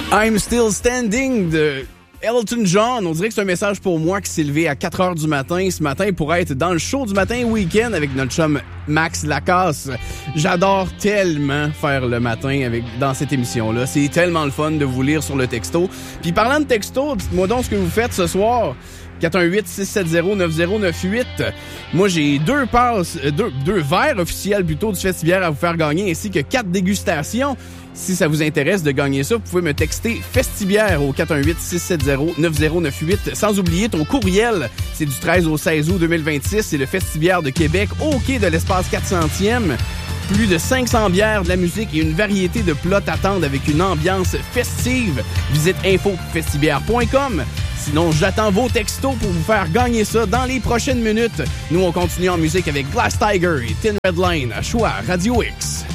I'm Still Standing de Elton John. On dirait que c'est un message pour moi qui s'est levé à 4h du matin ce matin pour être dans le show du matin week-end avec notre chum Max Lacasse. J'adore tellement faire le matin dans cette émission-là. C'est tellement le fun de vous lire sur le texto. Puis parlant de texto, dites-moi donc ce que vous faites ce soir. 418-670-9098. Moi, j'ai deux verres officiels plutôt du Festibière à vous faire gagner, ainsi que 4 dégustations. Si ça vous intéresse de gagner ça, vous pouvez me texter Festibière au 418-670-9098. Sans oublier ton courriel. C'est du 13 au 16 août 2026. C'est le Festibière de Québec au quai de l'espace 400e. Plus de 500 bières, de la musique et une variété de plats t'attendent avec une ambiance festive. Visite infofestibière.com. Sinon, j'attends vos textos pour vous faire gagner ça dans les prochaines minutes. Nous, on continue en musique avec Glass Tiger et Thin Red Line à Choix Radio X.